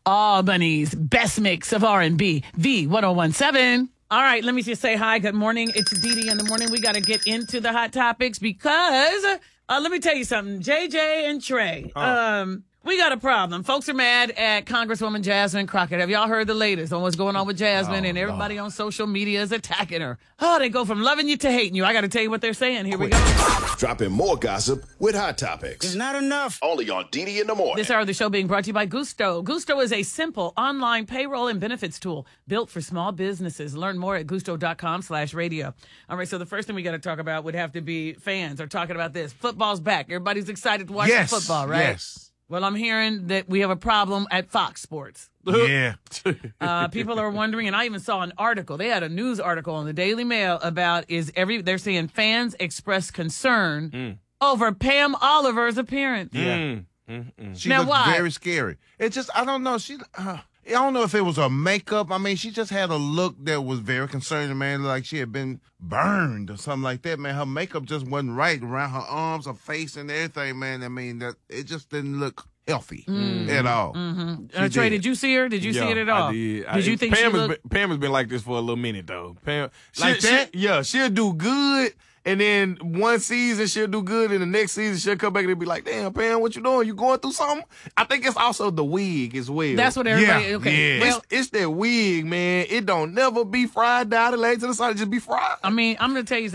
Albany's best mix of R&B, V1017. All right, let me just say hi. Good morning. It's Dee Dee in the morning. We got to get into the hot topics because let me tell you something. JJ and Trey, we got a problem. Folks are mad at Congresswoman Jasmine Crockett. Have y'all heard the latest on what's going on with Jasmine? And everybody on social media is attacking her. Oh, they go from loving you to hating you. I got to tell you what they're saying. Here we go. Dropping more gossip with Hot Topics. It's not enough. Only on Dee Dee in the morning. This hour of the show being brought to you by Gusto. Gusto is a simple online payroll and benefits tool built for small businesses. Learn more at gusto.com/radio. All right, so the first thing we got to talk about would have to be fans are talking about this. Football's back. Everybody's excited to watch the football, right? Yes. Well, I'm hearing that we have a problem at Fox Sports. Yeah. People are wondering, and I even saw an article. They had a news article in the Daily Mail about they're saying fans express concern over Pam Oliver's appearance. Yeah. She Now, looked why? very scary. It just, I don't know. I don't know if it was her makeup. I mean, she just had a look that was very concerning, man. Like she had been burned or something like that, man. Her makeup just wasn't right around her arms, her face, and everything, man. I mean, it just didn't look healthy at all. Trey, did you see her? Did you see it at all? I did. Did you think Pam has been like this for a little minute, though. Pam, Like that? she'll do good. And then one season she'll do good, and the next season she'll come back and be like, "Damn, Pam, what you doing? You going through something?" I think it's also the wig as well. That's what everybody. Yeah, Okay, yeah. well, It's that wig, man. It don't never be fried down and laid to the side. It just be fried. I mean, I'm going to tell you